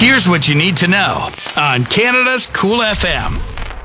Here's what you need to know on Canada's Cool FM.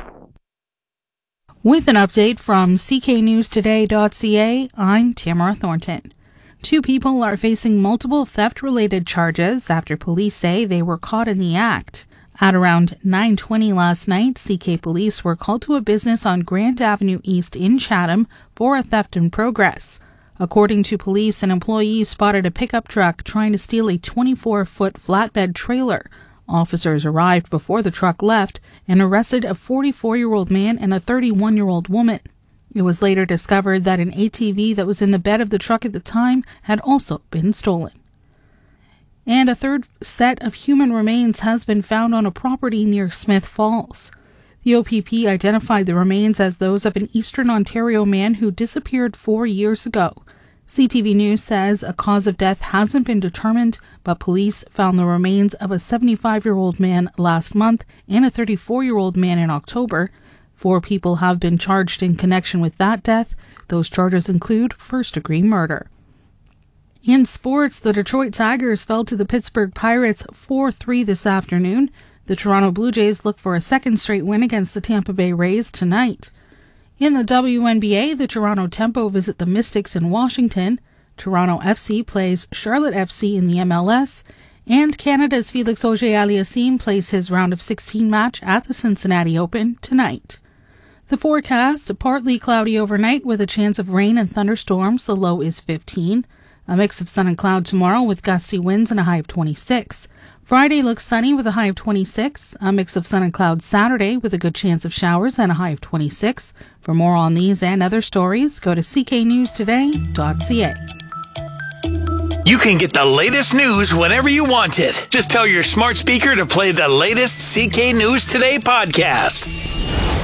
With an update from cknewstoday.ca, I'm Tamara Thornton. 2 people are facing multiple theft-related charges after police say they were caught in the act. At around 9:20 last night, CK police were called to a business on Grand Avenue East in Chatham for a theft in progress. According to police, an employee spotted a pickup truck trying to steal a 24-foot flatbed trailer. Officers arrived before the truck left and arrested a 44-year-old man and a 31-year-old woman. It was later discovered that an ATV that was in the bed of the truck at the time had also been stolen. And a third set of human remains has been found on a property near Smith Falls. The OPP identified the remains as those of an Eastern Ontario man who disappeared 4 years ago. CTV News says a cause of death hasn't been determined, but police found the remains of a 75-year-old man last month and a 34-year-old man in October. 4 people have been charged in connection with that death. Those charges include first-degree murder. In sports, the Detroit Tigers fell to the Pittsburgh Pirates 4-3 this afternoon. The Toronto Blue Jays look for a second straight win against the Tampa Bay Rays tonight. In the WNBA, the Toronto Tempo visit the Mystics in Washington. Toronto FC plays Charlotte FC in the MLS. And Canada's Felix Auger-Aliassime plays his round of 16 match at the Cincinnati Open tonight. The forecast, partly cloudy overnight with a chance of rain and thunderstorms. The low is 15. A mix of sun and cloud tomorrow with gusty winds and a high of 26. Friday looks sunny with a high of 26. A mix of sun and cloud Saturday with a good chance of showers and a high of 26. For more on these and other stories, go to cknewstoday.ca. You can get the latest news whenever you want it. Just tell your smart speaker to play the latest CK News Today podcast.